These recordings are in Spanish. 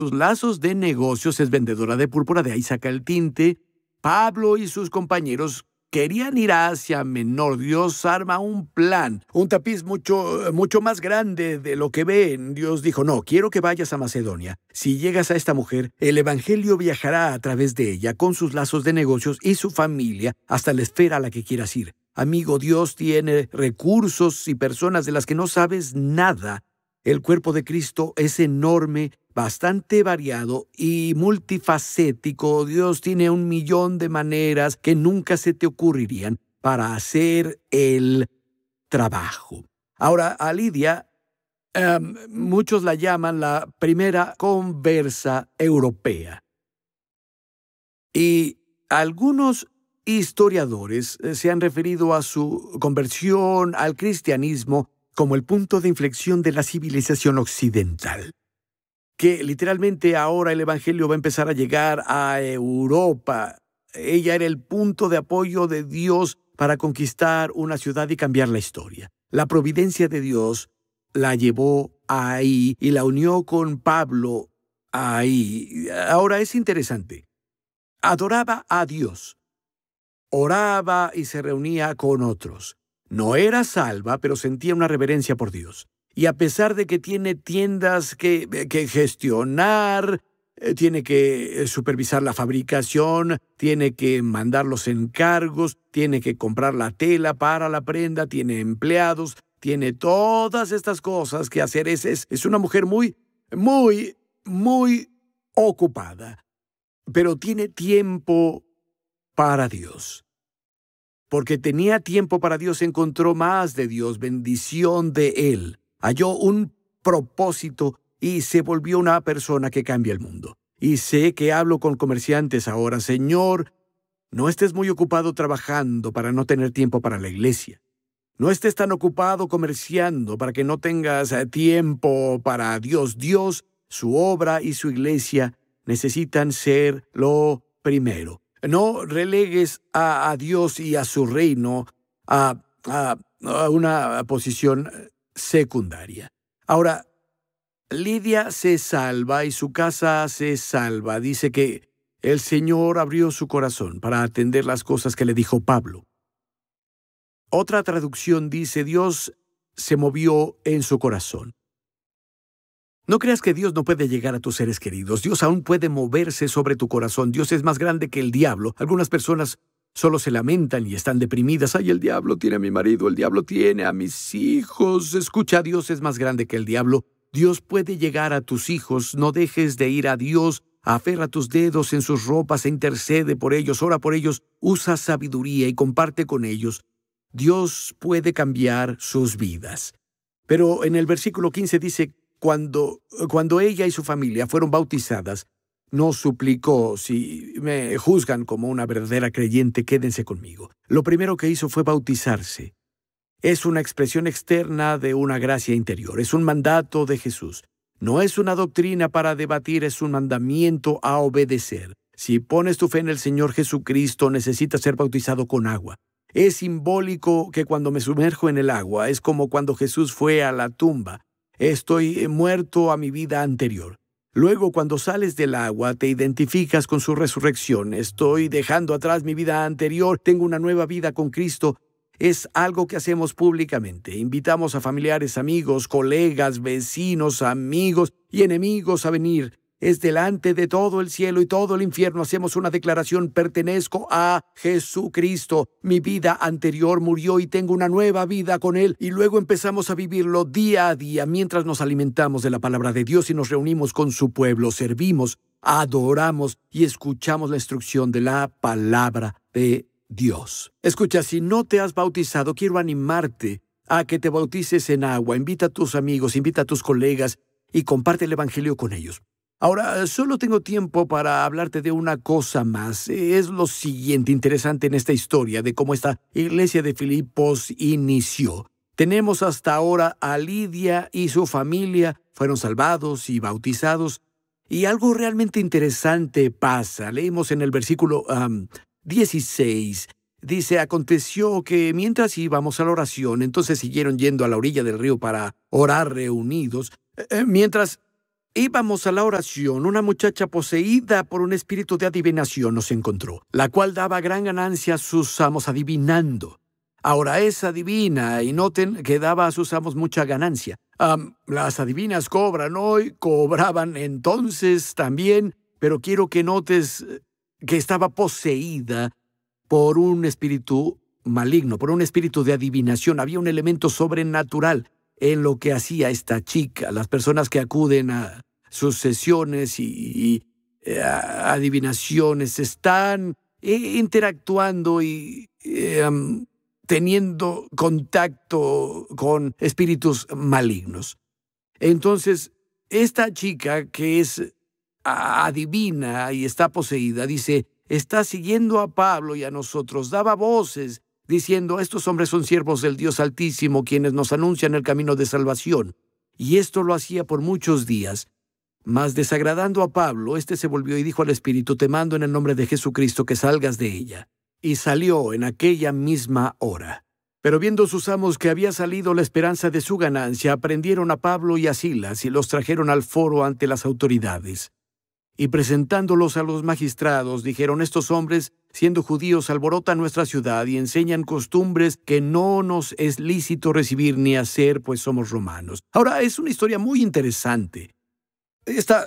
sus lazos de negocios, es vendedora de púrpura, de ahí saca el tinte. Pablo y sus compañeros querían ir a Asia Menor. Dios arma un plan, un tapiz mucho más grande de lo que ven. Dios dijo, no, quiero que vayas a Macedonia. Si llegas a esta mujer, el evangelio viajará a través de ella, con sus lazos de negocios y su familia, hasta la esfera a la que quieras ir. Amigo, Dios tiene recursos y personas de las que no sabes nada. El cuerpo de Cristo es enorme, bastante variado y multifacético. Dios tiene 1,000,000 de maneras que nunca se te ocurrirían para hacer el trabajo. Ahora, a Lidia, muchos la llaman la primera conversa europea. Y algunos historiadores se han referido a su conversión al cristianismo como el punto de inflexión de la civilización occidental. Que literalmente ahora el evangelio va a empezar a llegar a Europa. Ella era el punto de apoyo de Dios para conquistar una ciudad y cambiar la historia. La providencia de Dios la llevó ahí y la unió con Pablo ahí. Ahora es interesante. Adoraba a Dios. Oraba y se reunía con otros. No era salva, pero sentía una reverencia por Dios. Y a pesar de que tiene tiendas que gestionar, tiene que supervisar la fabricación, tiene que mandar los encargos, tiene que comprar la tela para la prenda, tiene empleados, tiene todas estas cosas que hacer. Es una mujer muy ocupada, pero tiene tiempo para Dios. Porque tenía tiempo para Dios, encontró más de Dios, bendición de Él. Halló un propósito y se volvió una persona que cambia el mundo. Y sé que hablo con comerciantes ahora. Señor, no estés muy ocupado trabajando para no tener tiempo para la iglesia. No estés tan ocupado comerciando para que no tengas tiempo para Dios. Dios, su obra y su iglesia necesitan ser lo primero. No relegues a Dios y a su reino a una posición secundaria. Ahora, Lidia se salva y su casa se salva. Dice que el Señor abrió su corazón para atender las cosas que le dijo Pablo. Otra traducción dice, Dios se movió en su corazón. No creas que Dios no puede llegar a tus seres queridos. Dios aún puede moverse sobre tu corazón. Dios es más grande que el diablo. Algunas personas solo se lamentan y están deprimidas. ¡Ay, el diablo tiene a mi marido! ¡El diablo tiene a mis hijos! Escucha, Dios es más grande que el diablo. Dios puede llegar a tus hijos. No dejes de ir a Dios. Aferra tus dedos en sus ropas e intercede por ellos. Ora por ellos. Usa sabiduría y comparte con ellos. Dios puede cambiar sus vidas. Pero en el versículo 15 dice, Cuando ella y su familia fueron bautizadas, no suplicó, si me juzgan como una verdadera creyente, quédense conmigo. Lo primero que hizo fue bautizarse. Es una expresión externa de una gracia interior. Es un mandato de Jesús. No es una doctrina para debatir, es un mandamiento a obedecer. Si pones tu fe en el Señor Jesucristo, necesitas ser bautizado con agua. Es simbólico que cuando me sumerjo en el agua, es como cuando Jesús fue a la tumba. Estoy muerto a mi vida anterior. Luego, cuando sales del agua, te identificas con su resurrección. Estoy dejando atrás mi vida anterior. Tengo una nueva vida con Cristo. Es algo que hacemos públicamente. Invitamos a familiares, amigos, colegas, vecinos, amigos y enemigos a venir. Es delante de todo el cielo y todo el infierno. Hacemos una declaración: pertenezco a Jesucristo. Mi vida anterior murió y tengo una nueva vida con Él. Y luego empezamos a vivirlo día a día mientras nos alimentamos de la palabra de Dios y nos reunimos con su pueblo. Servimos, adoramos y escuchamos la instrucción de la palabra de Dios. Escucha, si no te has bautizado, quiero animarte a que te bautices en agua. Invita a tus amigos, invita a tus colegas y comparte el evangelio con ellos. Ahora, solo tengo tiempo para hablarte de una cosa más. Es lo siguiente interesante en esta historia de cómo esta iglesia de Filipos inició. Tenemos hasta ahora a Lidia y su familia, fueron salvados y bautizados. Y algo realmente interesante pasa. Leemos en el versículo 16. Dice, aconteció que mientras íbamos a la oración, entonces siguieron yendo a la orilla del río para orar reunidos, mientras íbamos a la oración, una muchacha poseída por un espíritu de adivinación nos encontró, la cual daba gran ganancia a sus amos adivinando. Ahora es adivina, y noten que daba a sus amos mucha ganancia. Las adivinas cobran hoy, cobraban entonces también, pero quiero que notes que estaba poseída por un espíritu maligno, por un espíritu de adivinación. Había un elemento sobrenatural en lo que hacía esta chica. Las personas que acuden a sus sesiones y adivinaciones están interactuando y teniendo contacto con espíritus malignos. Entonces, esta chica que es adivina y está poseída, dice, está siguiendo a Pablo y a nosotros, daba voces, diciendo, estos hombres son siervos del Dios Altísimo, quienes nos anuncian el camino de salvación. Y esto lo hacía por muchos días. Mas desagradando a Pablo, éste se volvió y dijo al espíritu, te mando en el nombre de Jesucristo que salgas de ella. Y salió en aquella misma hora. Pero viendo sus amos que había salido la esperanza de su ganancia, prendieron a Pablo y a Silas y los trajeron al foro ante las autoridades. Y presentándolos a los magistrados, dijeron, estos hombres, siendo judíos, alborotan nuestra ciudad y enseñan costumbres que no nos es lícito recibir ni hacer, pues somos romanos. Ahora, es una historia muy interesante. Esta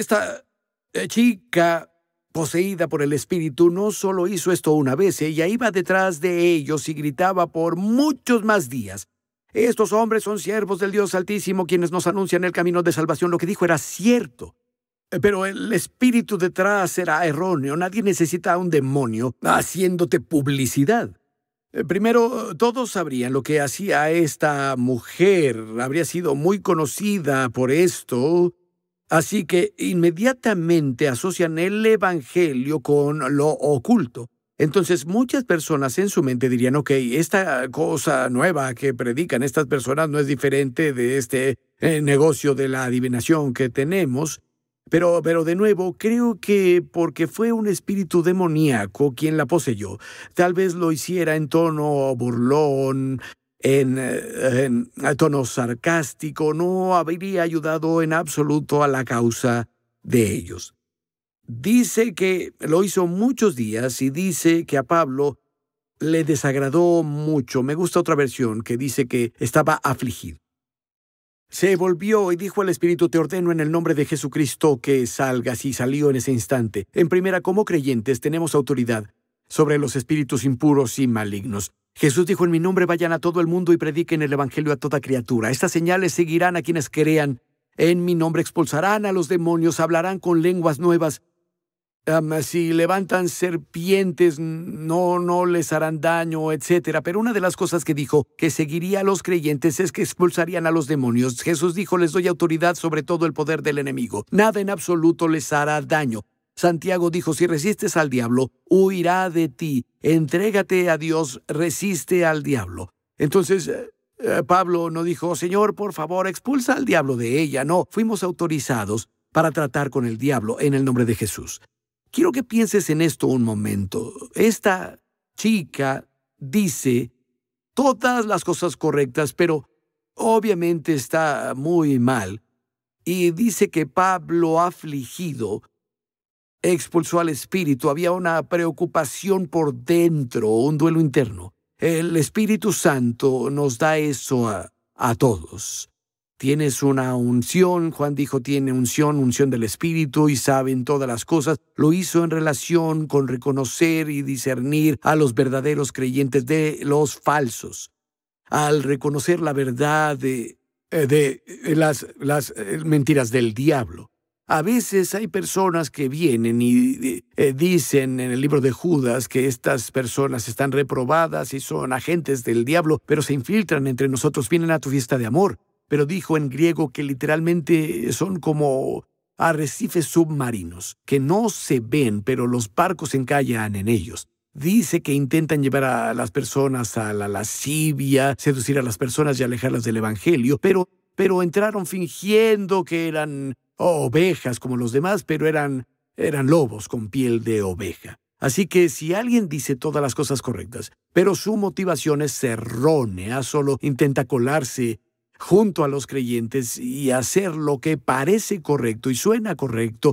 chica poseída por el espíritu no solo hizo esto una vez, ella iba detrás de ellos y gritaba por muchos más días. Estos hombres son siervos del Dios Altísimo, quienes nos anuncian el camino de salvación. Lo que dijo era cierto. Pero el espíritu detrás era erróneo. Nadie necesita a un demonio haciéndote publicidad. Primero, todos sabrían lo que hacía esta mujer. Habría sido muy conocida por esto. Así que inmediatamente asocian el evangelio con lo oculto. Entonces, muchas personas en su mente dirían, ok, esta cosa nueva que predican estas personas no es diferente de este negocio de la adivinación que tenemos. Pero de nuevo, creo que porque fue un espíritu demoníaco quien la poseyó, tal vez lo hiciera en tono burlón, en tono sarcástico, no habría ayudado en absoluto a la causa de ellos. Dice que lo hizo muchos días y dice que a Pablo le desagradó mucho. Me gusta otra versión que dice que estaba afligido. Se volvió y dijo al espíritu, te ordeno en el nombre de Jesucristo que salgas, y salió en ese instante. En primera, como creyentes, tenemos autoridad sobre los espíritus impuros y malignos. Jesús dijo, en mi nombre vayan a todo el mundo y prediquen el evangelio a toda criatura. Estas señales seguirán a quienes crean. En mi nombre expulsarán a los demonios, hablarán con lenguas nuevas. Si levantan serpientes, no les harán daño, etc. Pero una de las cosas que dijo que seguiría a los creyentes es que expulsarían a los demonios. Jesús dijo, les doy autoridad sobre todo el poder del enemigo. Nada en absoluto les hará daño. Santiago dijo, si resistes al diablo, huirá de ti. Entrégate a Dios, resiste al diablo. Entonces, Pablo no dijo, Señor, por favor, expulsa al diablo de ella. No, fuimos autorizados para tratar con el diablo en el nombre de Jesús. Quiero que pienses en esto un momento. Esta chica dice todas las cosas correctas, pero obviamente está muy mal. Y dice que Pablo, afligido, expulsó al espíritu. Había una preocupación por dentro, un duelo interno. El Espíritu Santo nos da eso a todos. Tienes una unción, Juan dijo, tiene unción del Espíritu y saben todas las cosas. Lo hizo en relación con reconocer y discernir a los verdaderos creyentes de los falsos. Al reconocer la verdad de las mentiras del diablo. A veces hay personas que vienen y dicen en el libro de Judas que estas personas están reprobadas y son agentes del diablo, pero se infiltran entre nosotros, vienen a tu fiesta de amor. Pero dijo en griego que literalmente son como arrecifes submarinos, que no se ven, pero los barcos encallan en ellos. Dice que intentan llevar a las personas a la lascivia, seducir a las personas y alejarlas del evangelio, pero entraron fingiendo que eran ovejas como los demás, pero eran lobos con piel de oveja. Así que si alguien dice todas las cosas correctas, pero su motivación es errónea, solo intenta colarse junto a los creyentes y hacer lo que parece correcto y suena correcto